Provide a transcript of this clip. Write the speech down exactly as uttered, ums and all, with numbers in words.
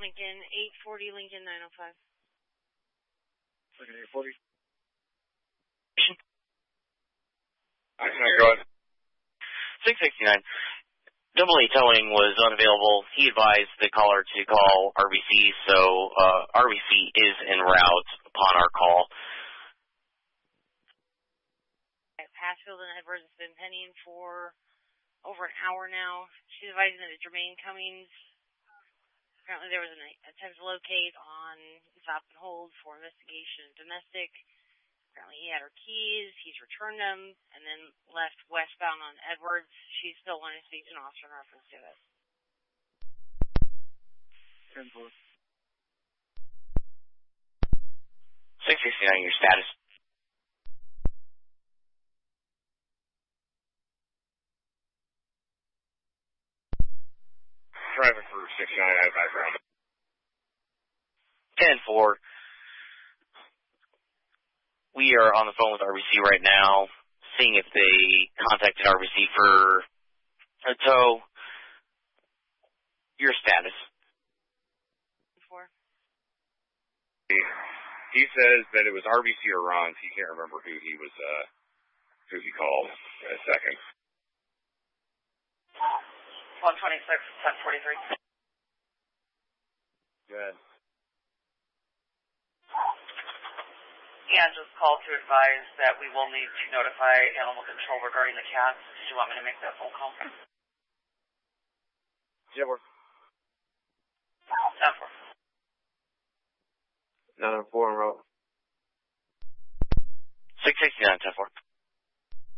Lincoln, eight forty, Lincoln, nine oh five. Lincoln, eight forty. I can go ahead. six sixty-nine. Double A towing was unavailable. He advised the caller to call R B C, so uh, R B C is en route upon our call. Passfield and Edwards has been pending for over an hour now. She's advising that it's Jermaine Cummings. Apparently there was an attempt to locate on stop and hold for investigation of domestic. Apparently he had her keys, he's returned them, and then left westbound on Edwards. She's still wanting to speak to an officer in reference to this. ten four. six sixty-nine, your status. Driving for sixty-nine out of background. ten four. We are on the phone with R B C right now, seeing if they contacted R B C for a tow. Your status. Four. He, he says that it was R B C or Ron's. He can't remember who he was, uh, who he called in a second. one twenty-six, ten forty-three. Good. Yeah, just call to advise that we will need to notify animal control regarding the cats. Do you want me to make that phone call? Yeah, we're ten four. nine oh four en route. six sixty-nine, ten four.